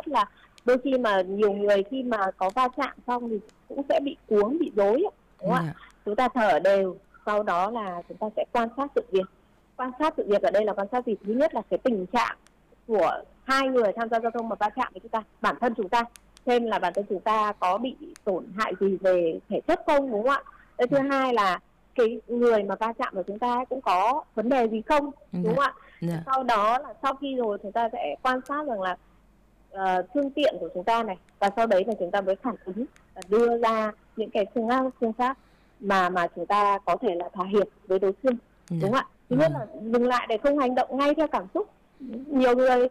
là đôi khi mà nhiều người khi mà có va chạm xong thì cũng sẽ bị cuống, bị rối ạ, đúng không ạ? Dạ. Chúng ta thở đều, sau đó là chúng ta sẽ quan sát sự việc. Quan sát sự việc ở đây là quan sát gì? Thứ nhất là cái tình trạng của hai người tham gia giao thông mà va chạm với chúng ta, bản thân chúng ta, xem là bản thân chúng ta có bị tổn hại gì về thể chất không, đúng không ạ? Cái thứ hai là cái người mà va chạm của chúng ta cũng có vấn đề gì không, đúng Dạ. không ạ? Dạ. Sau đó là sau khi rồi chúng ta sẽ quan sát rằng là phương tiện của chúng ta này, và sau đấy là chúng ta mới phản ứng và đưa ra những cái phương pháp mà chúng ta có thể là thỏa hiệp với đối phương, đúng Dạ. không ạ? Thứ nhất là dừng lại để không hành động ngay theo cảm xúc. Nhiều người,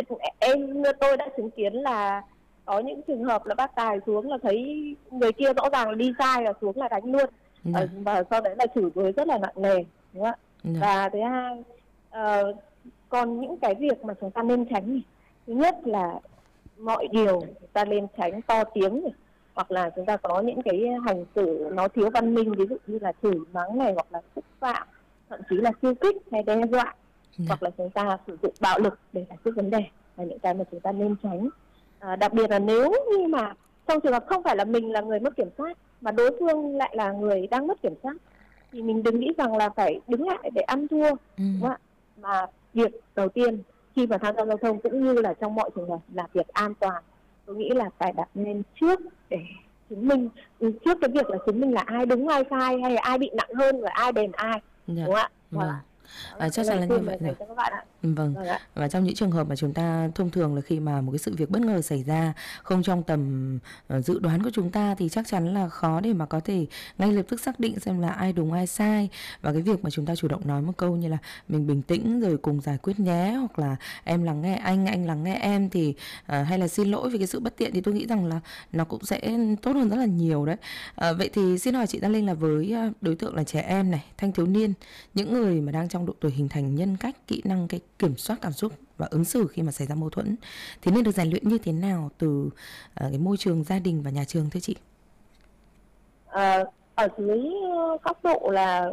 tôi đã chứng kiến là có những trường hợp là bác tài xuống là thấy người kia rõ ràng là đi sai là xuống là đánh luôn. Dạ. Và sau đấy là chửi bới rất là nặng nề, đúng không ạ? Dạ. Và thứ hai, còn những cái việc mà chúng ta nên tránh này, thứ nhất là mọi điều chúng ta nên tránh to tiếng này, hoặc là chúng ta có những cái hành xử nó thiếu văn minh, ví dụ như là chửi mắng này, hoặc là xúc phạm, thậm chí là khiêu khích hay đe dọa, hoặc là chúng ta sử dụng bạo lực để giải quyết vấn đề, là những cái mà chúng ta nên tránh. Đặc biệt là nếu như mà trong trường hợp không phải là mình là người mất kiểm soát mà đối phương lại là người đang mất kiểm soát, thì mình đừng nghĩ rằng là phải đứng lại để ăn thua, đúng không ạ? Mà việc đầu tiên khi mà tham gia giao thông cũng như là trong mọi trường hợp là việc an toàn. Tôi nghĩ là phải đặt lên trước để chứng minh, trước cái việc là chứng minh là ai đúng ai sai, hay là ai bị nặng hơn và ai đền ai, Dạ. đúng không ạ? Chắc chắn là như vậy rồi. Vâng. Và trong những trường hợp mà chúng ta thông thường là khi mà một cái sự việc bất ngờ xảy ra không trong tầm dự đoán của chúng ta thì chắc chắn là khó để mà có thể ngay lập tức xác định xem là ai đúng ai sai. Và cái việc mà chúng ta chủ động nói một câu như là mình bình tĩnh rồi cùng giải quyết nhé, hoặc là em lắng nghe anh lắng nghe em, thì hay là xin lỗi vì cái sự bất tiện, thì tôi nghĩ rằng là nó cũng sẽ tốt hơn rất là nhiều đấy. Vậy thì xin hỏi chị Đan Linh là với đối tượng là trẻ em này, thanh thiếu niên, những người mà đang trong độ tuổi hình thành nhân cách, kỹ năng cái kiểm soát cảm xúc và ứng xử khi mà xảy ra mâu thuẫn, thì nên được rèn luyện như thế nào từ cái môi trường gia đình và nhà trường thưa chị? Ở dưới góc độ là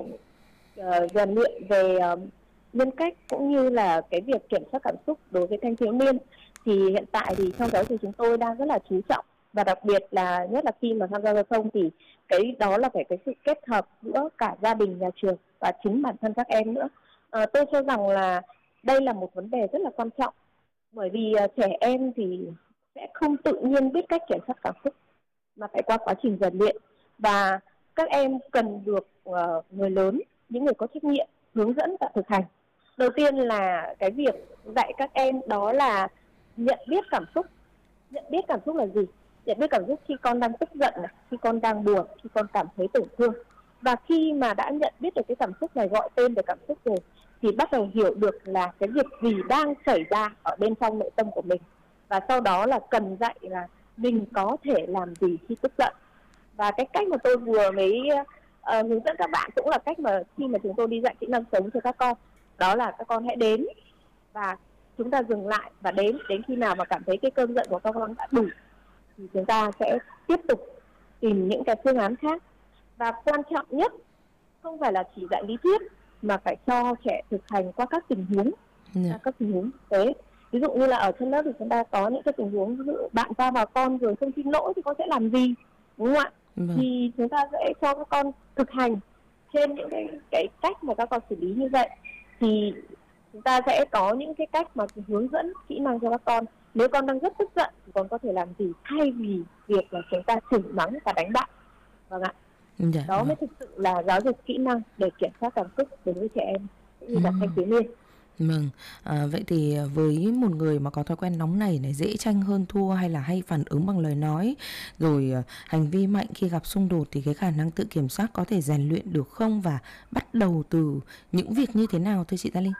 rèn luyện về nhân cách cũng như là cái việc kiểm soát cảm xúc đối với thanh thiếu niên, thì hiện tại thì trong giáo dục chúng tôi đang rất là chú trọng, và đặc biệt là nhất là khi mà tham gia giao thông thì cái đó là phải cái sự kết hợp giữa cả gia đình, nhà trường và chính bản thân các em nữa. Tôi cho rằng là đây là một vấn đề rất là quan trọng, bởi vì trẻ em thì sẽ không tự nhiên biết cách kiểm soát cảm xúc, mà phải qua quá trình rèn luyện, và các em cần được người lớn, những người có trách nhiệm hướng dẫn và thực hành. Đầu tiên là cái việc dạy các em đó là nhận biết cảm xúc. Nhận biết cảm xúc là gì? Nhận biết cảm xúc khi con đang tức giận này, khi con đang buồn, khi con cảm thấy tổn thương. Và khi mà đã nhận biết được cái cảm xúc này, gọi tên về cảm xúc rồi, thì bắt đầu hiểu được là cái việc gì đang xảy ra ở bên trong nội tâm của mình. Và sau đó là cần dạy là mình có thể làm gì khi tức giận. Và cái cách mà tôi vừa mới hướng dẫn các bạn cũng là cách mà khi mà chúng tôi đi dạy kỹ năng sống cho các con. Đó là các con hãy đếm và chúng ta dừng lại và đếm, đến khi nào mà cảm thấy cái cơn giận của các con đã đủ thì chúng ta sẽ tiếp tục tìm những cái phương án khác. Và quan trọng nhất không phải là chỉ dạy lý thuyết mà phải cho trẻ thực hành qua các tình huống, các tình huống thực tế. Ví dụ như là ở trên lớp thì chúng ta có những cái tình huống, ví dụ bạn va vào con rồi không xin lỗi thì con sẽ làm gì, đúng không ạ? Thì chúng ta sẽ cho các con thực hành trên những cái cách mà các con xử lý như vậy, thì chúng ta sẽ có những cái cách mà hướng dẫn kỹ năng cho các con. Nếu con đang rất tức giận thì con có thể làm gì thay vì việc là chúng ta chửi mắng và đánh bạn. Vâng ạ. Đó mới thực sự là giáo dục kỹ năng để kiểm soát cảm xúc đối với trẻ em cũng như là thanh thiếu niên. Vâng, vậy thì với một người mà có thói quen nóng nảy này, dễ tranh hơn thua hay là hay phản ứng bằng lời nói, rồi hành vi mạnh khi gặp xung đột, thì cái khả năng tự kiểm soát có thể rèn luyện được không, và bắt đầu từ những việc như thế nào thưa chị Đan Linh?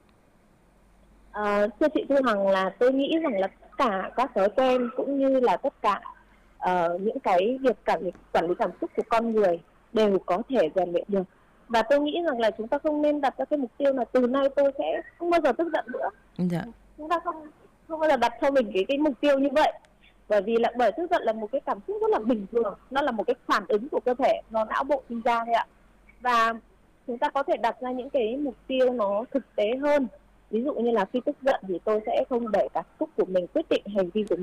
Thưa chị Thu Hằng, là tôi nghĩ rằng là tất cả các thói quen cũng như là tất cả những cái việc quản lý cảm xúc của con người đều có thể rèn luyện được. Và tôi nghĩ rằng là chúng ta không nên đặt ra cái mục tiêu là từ nay tôi sẽ không bao giờ tức giận nữa. Chúng ta không bao giờ đặt cho mình cái mục tiêu như vậy, bởi tức giận là một cái cảm xúc rất là bình thường, nó là một cái phản ứng của cơ thể, nó não bộ sinh ra thôi ạ. Và chúng ta có thể đặt ra những cái mục tiêu nó thực tế hơn. Ví dụ như là khi tức giận thì tôi sẽ không để cảm xúc của mình quyết định hành vi của mình.